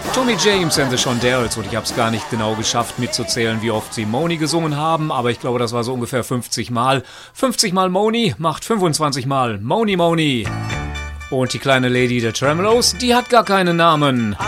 Tony James and the Shondells, und ich habe es gar nicht genau geschafft mitzuzählen, wie oft sie Moni gesungen haben, aber ich glaube, das war so ungefähr 50 Mal. 50 Mal Moni macht 25 Mal Moni Moni. Und die kleine Lady der Tremolos, die hat gar keinen Namen.